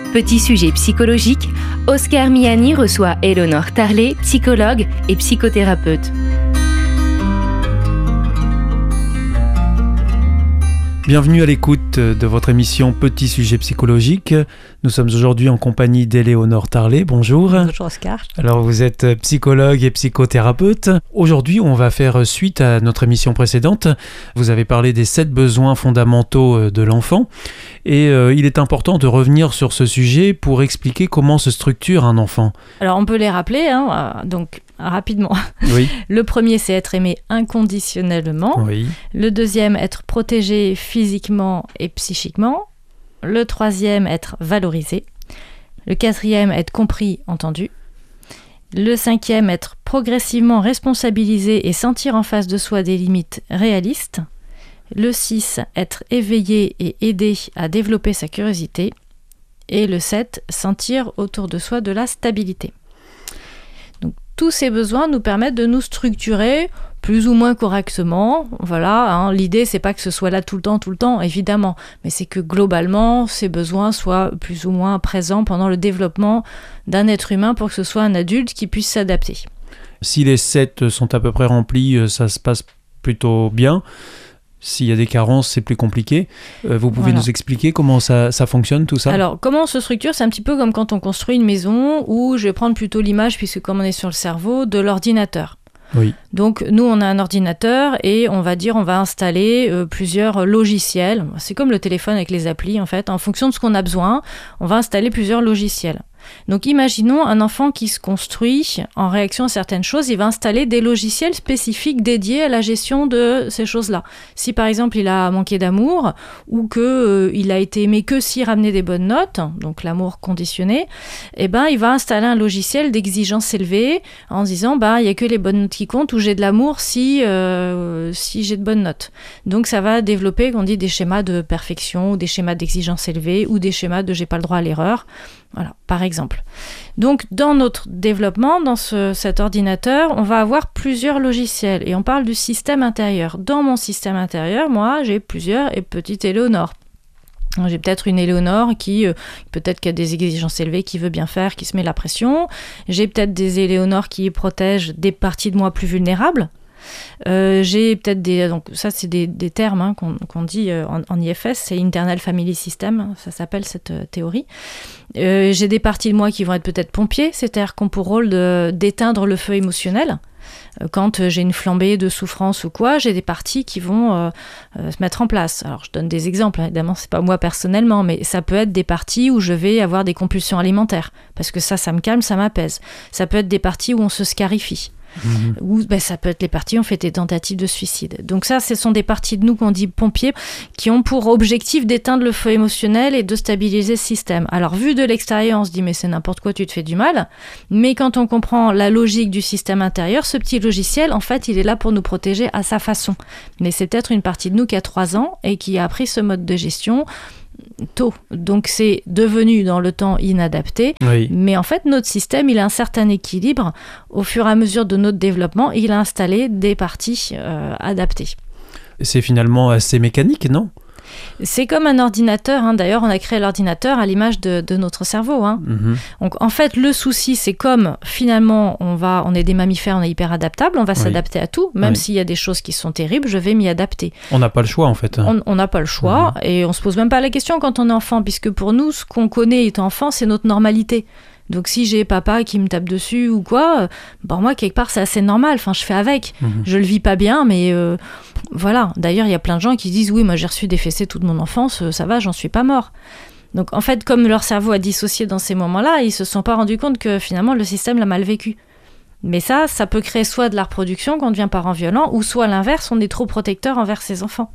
Petit sujet psychologique, Oscar Miani reçoit Éléonore Tarlet, psychologue et psychothérapeute. Bienvenue à l'écoute de votre émission Petit sujet psychologique. Nous sommes aujourd'hui en compagnie d'Éléonore Tarlet. Bonjour. Bonjour Oscar. Alors vous êtes psychologue et psychothérapeute. Aujourd'hui, on va faire suite à notre émission précédente. Vous avez parlé des 7 besoins fondamentaux de l'enfant. Et il est important de revenir sur ce sujet pour expliquer comment se structure un enfant. Alors on peut les rappeler, donc rapidement. Oui. Le premier, c'est être aimé inconditionnellement. Oui. Le deuxième, être protégé physiquement et psychiquement. Le troisième, être valorisé. Le quatrième, être compris, entendu. Le cinquième, être progressivement responsabilisé et sentir en face de soi des limites réalistes. Le 6, être éveillé et aider à développer sa curiosité. Et le 7, sentir autour de soi de la stabilité. Donc, tous ces besoins nous permettent de nous structurer plus ou moins correctement. Voilà, l'idée, c'est pas que ce soit là tout le temps, évidemment, mais c'est que globalement, ces besoins soient plus ou moins présents pendant le développement d'un être humain pour que ce soit un adulte qui puisse s'adapter. Si les 7 sont à peu près remplis, ça se passe plutôt bien. S'il y a des carences, c'est plus compliqué. Vous pouvez nous expliquer comment ça fonctionne, tout ça ? Alors, comment on se structure ? C'est un petit peu comme quand on construit une maison, où je vais prendre plutôt l'image, puisque comme on est sur le cerveau, de l'ordinateur. Oui. Donc, nous, on a un ordinateur et on va installer plusieurs logiciels. C'est comme le téléphone avec les applis, en fait. En fonction de ce qu'on a besoin, on va installer plusieurs logiciels. Donc, imaginons un enfant qui se construit en réaction à certaines choses. Il va installer des logiciels spécifiques dédiés à la gestion de ces choses-là. Si, par exemple, il a manqué d'amour ou qu'il a été aimé que s'il ramenait des bonnes notes, donc l'amour conditionné, il va installer un logiciel d'exigence élevée en se disant il n'y a que les bonnes notes qui comptent ou j'ai de l'amour si j'ai de bonnes notes. Donc, ça va développer, on dit, des schémas de perfection ou des schémas d'exigence élevée ou des schémas de j'ai pas le droit à l'erreur. Voilà, par exemple. Donc, dans notre développement, dans cet ordinateur, on va avoir plusieurs logiciels et on parle du système intérieur. Dans mon système intérieur, moi, j'ai plusieurs petites Éléonore. J'ai peut-être une Éléonore qui a des exigences élevées, qui veut bien faire, qui se met la pression. J'ai peut-être des Éléonore qui protègent des parties de moi plus vulnérables. J'ai peut-être donc ça c'est des termes qu'on dit en IFS, c'est Internal Family System, ça s'appelle cette théorie. J'ai des parties de moi qui vont être peut-être pompiers, c'est-à-dire qui ont pour rôle d'éteindre le feu émotionnel. Quand j'ai une flambée de souffrance ou quoi, j'ai des parties qui vont se mettre en place. Alors je donne des exemples, évidemment c'est pas moi personnellement, mais ça peut être des parties où je vais avoir des compulsions alimentaires, parce que ça me calme, ça m'apaise. Ça peut être des parties où on se scarifie. Ou ça peut être les parties où on fait des tentatives de suicide. Donc ça, ce sont des parties de nous qu'on dit pompiers qui ont pour objectif d'éteindre le feu émotionnel et de stabiliser le système. Alors vu de l'extérieur, on se dit mais c'est n'importe quoi, tu te fais du mal. Mais quand on comprend la logique du système intérieur, ce petit logiciel, en fait, il est là pour nous protéger à sa façon. Mais c'est peut-être une partie de nous qui a 3 ans et qui a appris ce mode de gestion tôt. Donc c'est devenu dans le temps inadapté. Oui. Mais en fait, notre système, il a un certain équilibre. Au fur et à mesure de notre développement, il a installé des parties adaptées. C'est finalement assez mécanique, non ? C'est comme un ordinateur, d'ailleurs on a créé l'ordinateur à l'image de notre cerveau. Donc en fait le souci c'est comme finalement on est des mammifères, on est hyper adaptables, on va s'adapter à tout, même s'il y a des choses qui sont terribles, je vais m'y adapter. On n'a pas le choix en fait. On n'a pas le choix et on se pose même pas la question quand on est enfant, puisque pour nous ce qu'on connaît étant enfant c'est notre normalité. Donc si j'ai papa qui me tape dessus ou quoi, moi quelque part c'est assez normal, je fais avec. Je le vis pas bien, mais voilà. D'ailleurs il y a plein de gens qui disent oui, moi j'ai reçu des fessées toute mon enfance, ça va, j'en suis pas mort. Donc en fait comme leur cerveau a dissocié dans ces moments-là, ils se sont pas rendus compte que finalement le système l'a mal vécu. Mais ça peut créer soit de la reproduction quand on devient parent violent, ou soit à l'inverse, on est trop protecteur envers ses enfants.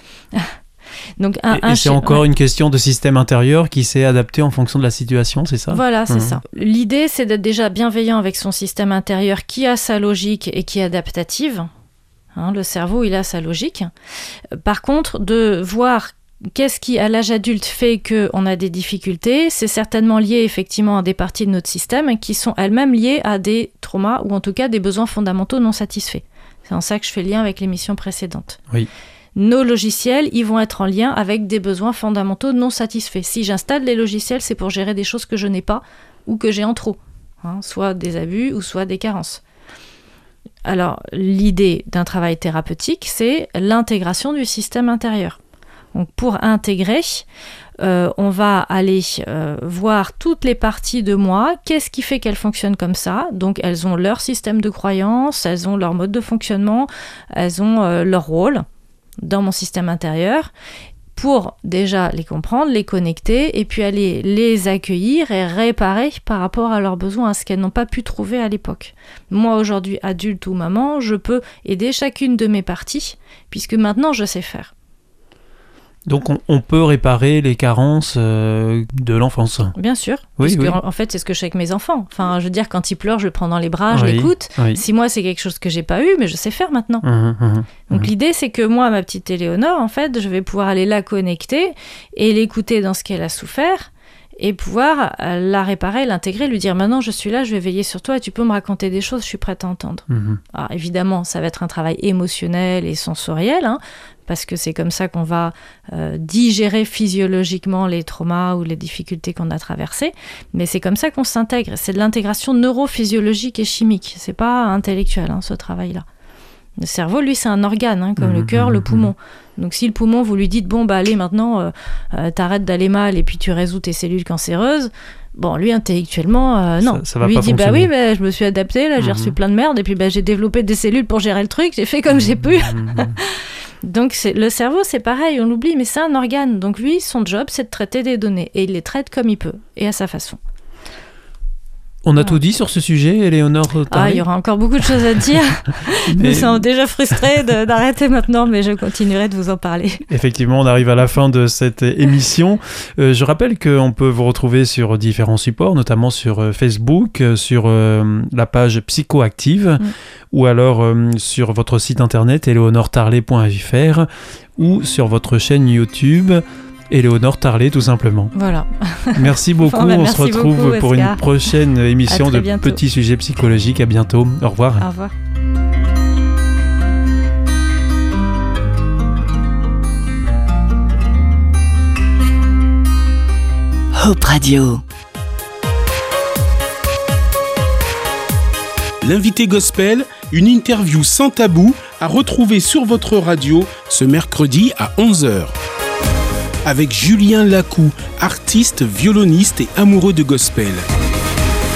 Donc c'est encore une question de système intérieur qui s'est adapté en fonction de la situation, c'est ça ? Voilà, c'est ça. L'idée, c'est d'être déjà bienveillant avec son système intérieur qui a sa logique et qui est adaptative. Le cerveau, il a sa logique. Par contre, de voir qu'est-ce qui, à l'âge adulte, fait qu'on a des difficultés, c'est certainement lié effectivement à des parties de notre système qui sont elles-mêmes liées à des traumas ou en tout cas des besoins fondamentaux non satisfaits. C'est en ça que je fais le lien avec l'émission précédente. Oui. nos logiciels, ils vont être en lien avec des besoins fondamentaux non satisfaits. Si j'installe les logiciels, c'est pour gérer des choses que je n'ai pas ou que j'ai en trop, soit des abus ou soit des carences. Alors, l'idée d'un travail thérapeutique, c'est l'intégration du système intérieur. Donc, pour intégrer, on va aller voir toutes les parties de moi, qu'est-ce qui fait qu'elles fonctionnent comme ça. Donc, elles ont leur système de croyance, elles ont leur mode de fonctionnement, elles ont leur rôle dans mon système intérieur, pour déjà les comprendre, les connecter, et puis aller les accueillir et réparer par rapport à leurs besoins, à ce qu'elles n'ont pas pu trouver à l'époque. Moi, aujourd'hui, adulte ou maman, je peux aider chacune de mes parties, puisque maintenant, je sais faire. Donc on peut réparer les carences de l'enfance. Bien sûr, oui, puisque en fait c'est ce que je fais avec mes enfants. Enfin, je veux dire, quand ils pleurent, je le prends dans les bras, je l'écoute. Oui. Si moi c'est quelque chose que j'ai pas eu, mais je sais faire maintenant. Donc l'idée c'est que moi, ma petite Éléonore, en fait, je vais pouvoir aller la connecter et l'écouter dans ce qu'elle a souffert et pouvoir la réparer, l'intégrer, lui dire maintenant je suis là, je vais veiller sur toi et tu peux me raconter des choses, je suis prête à entendre. Alors évidemment, ça va être un travail émotionnel et sensoriel, parce que c'est comme ça qu'on va digérer physiologiquement les traumas ou les difficultés qu'on a traversées, mais c'est comme ça qu'on s'intègre. C'est de l'intégration neurophysiologique et chimique, c'est pas intellectuel ce travail-là. Le cerveau, lui, c'est un organe, comme le cœur, le poumon. Donc si le poumon, vous lui dites, bon, bah allez, maintenant, t'arrêtes d'aller mal et puis tu résous tes cellules cancéreuses, bon, lui, intellectuellement, non. Ça va lui, pas il dit, fonctionner. bah oui, bah, je me suis adapté, là, j'ai reçu plein de merde, et puis bah, j'ai développé des cellules pour gérer le truc, j'ai fait comme j'ai pu. Donc le cerveau, c'est pareil, on l'oublie, mais c'est un organe. Donc lui, son job, c'est de traiter des données, et il les traite comme il peut, et à sa façon. On a tout dit sur ce sujet, Éléonore Tarlet ? Il y aura encore beaucoup de choses à dire. Nous sommes déjà frustrés d'arrêter maintenant, mais je continuerai de vous en parler. Effectivement, on arrive à la fin de cette émission. Je rappelle qu'on peut vous retrouver sur différents supports, notamment sur Facebook, sur la page Psychoactive, ou alors sur votre site internet eleonoretarlet.fr, ou sur votre chaîne YouTube Éléonore Tarlet, tout simplement. Voilà. Merci beaucoup. On se retrouve beaucoup, pour une prochaine émission de bientôt. Petits Sujets Psychologiques. À bientôt. Au revoir. Au revoir. Hope Radio. L'invité gospel, une interview sans tabou à retrouver sur votre radio ce mercredi à 11h. Avec Julien Lacou, artiste, violoniste et amoureux de gospel.